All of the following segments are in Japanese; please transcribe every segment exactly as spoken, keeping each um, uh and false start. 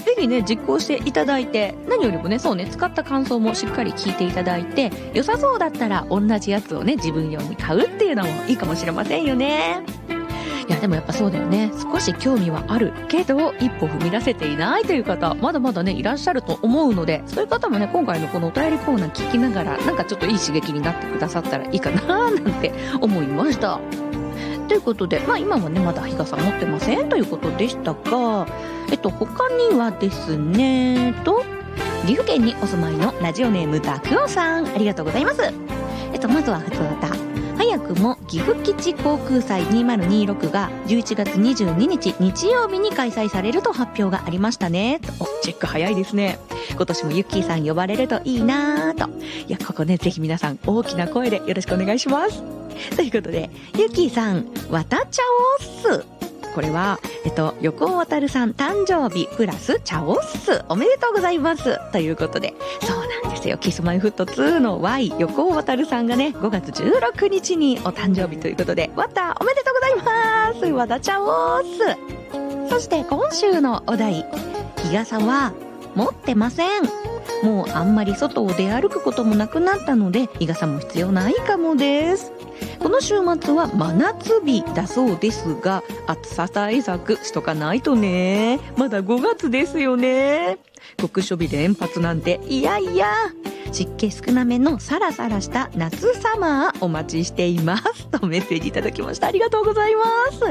ぜひね実行していただいて、何よりもねそうね使った感想もしっかり聞いていただいて、良さそうだったら同じやつをね自分用に買うっていうのもいいかもしれませんよね。いやでもやっぱそうだよね、少し興味はあるけど一歩踏み出せていないという方まだまだねいらっしゃると思うので、そういう方もね今回のこのお便りコーナー聞きながらなんかちょっといい刺激になってくださったらいいかななんて思いました。ということで、まあ今はねまだ日傘持ってませんということでしたが、えっと他にはですねと岐阜県にお住まいのラジオネームダクオさん、ありがとうございます。えっとまずはふつおた、早くも岐阜基地航空祭にせんにじゅうろくがじゅういちがつにじゅうににち日曜日に開催されると発表がありましたね。お、チェック早いですね。今年もユッキーさん呼ばれるといいなと。いやここねぜひ皆さん大きな声でよろしくお願いします。ということでユッキーさんわたちゃおっす。これは、えっと、横尾渉さん誕生日プラスチャオッスおめでとうございますということで、そうなんですよ、キスマイフットツーの Y 横尾渉さんがねごがつじゅうろくにちにお誕生日ということで、わたおめでとうございますわたチャオッス。そして今週のお題、日傘は持ってません。もうあんまり外を出歩くこともなくなったので日傘も必要ないかもです。この週末は真夏日だそうですが、暑さ対策しとかないとね。まだごがつですよね。酷暑日連発なんていやいや。湿気少なめのサラサラした夏サマーお待ちしていますとメッセージいただきました。ありがとうございます。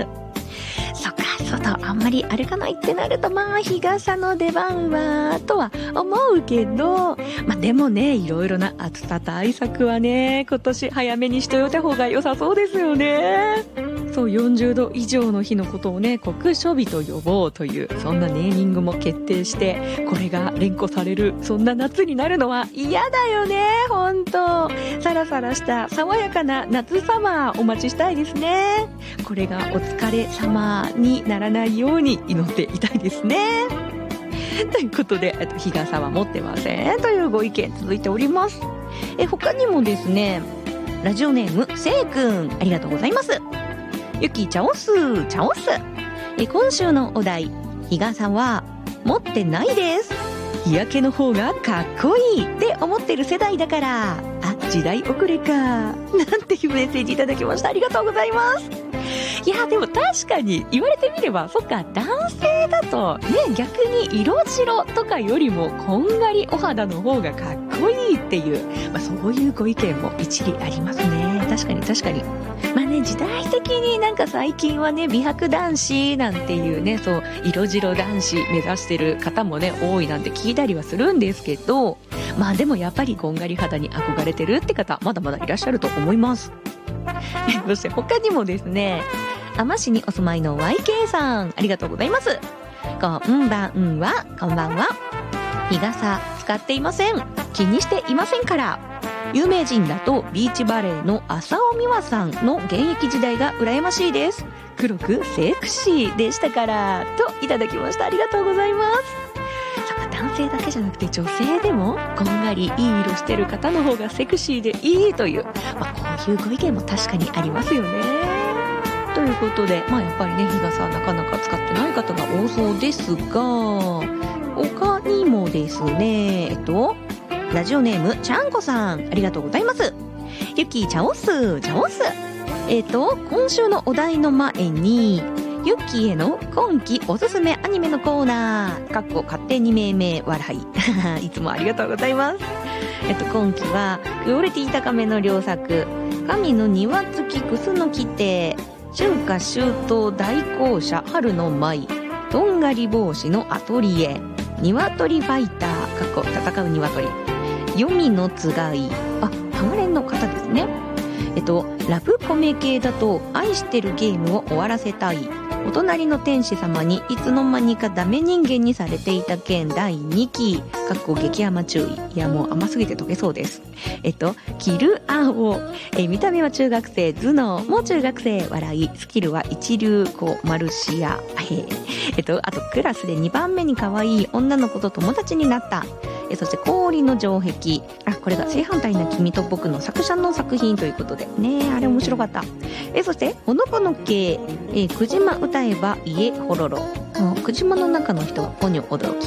そっか、外あんまり歩かないってなるとまあ日傘の出番はとは思うけど、まあでもねいろいろな暑さ対策はね今年早めにしておいた方が良さそうですよね。そうよんじゅうど以上の日のことをね酷暑日と呼ぼうというそんなネーミングも決定して、これが連呼されるそんな夏になるのは嫌だよね。ほんとサラサラした爽やかな夏サマーお待ちしたいですね。これがお疲れ様にならないように祈っていたいですね。ということで、あと日傘は持ってませんというご意見続いております。え他にもですね、ラジオネームせいくん、ありがとうございます。ゆきちゃおすちゃおす。え今週のお題、日傘は持ってないです。日焼けの方がかっこいいって思ってる世代だから、あ時代遅れかなんていうメッセージいただきました。ありがとうございます。いやでも確かに言われてみれば、そっか男性だとね逆に色白とかよりもこんがりお肌の方がかっこいいっていう、まあ、そういうご意見も一理ありますね。確かに確かに。まあね時代的になんか最近はね美白男子なんていうね、そう色白男子目指してる方もね多いなんて聞いたりはするんですけど、まあでもやっぱりこんがり肌に憧れてるって方まだまだいらっしゃると思います。そして他にもですね、海士市にお住まいの ワイケー さん、ありがとうございます。こんばんは、こんばんは。日傘使っていません。気にしていませんから。有名人だとビーチバレーの浅尾美和さんの現役時代が羨ましいです。黒くセクシーでしたからといただきました。ありがとうございます。男性だけじゃなくて女性でもこんがりいい色してる方の方がセクシーでいいという、まあ、こういうご意見も確かにありますよね。ということで、まあ、やっぱりね日傘なかなか使ってない方が多そうですが、他にもですね、えっとラジオネームちゃんこさん、ありがとうございます。ゆきちゃおすちゃおす。えっと今週のお題の前にユッキーへの今期おすすめアニメのコーナー、かっこ勝手に命名笑いいつもありがとうございます。えっと今期はクオリティ高めの良作、神の庭付きクスの規定、春夏秋冬大校舎春の舞、とんがり帽子のアトリエ、鶏ファイター、かっこ戦う鶏、黄泉のつがい、あ、ハマレンの方ですね。えっとラブコメ系だと愛してるゲームを終わらせたい、お隣の天使様にいつの間にかダメ人間にされていた件だいにき、かっこ激甘注意、いやもう甘すぎて溶けそうです。えっとキルアオ、え見た目は中学生、頭脳も中学生、笑い、スキルは一流子マルシア、ええっとあとクラスでにばんめに可愛い女の子と友達になった、えそして氷の城壁、あこれが正反対な君と僕の作者の作品ということでね、あれ面白かった。えそしてほのぼの系、えくじま歌えば家ほろろ、くじまの中の人はポニョ驚き、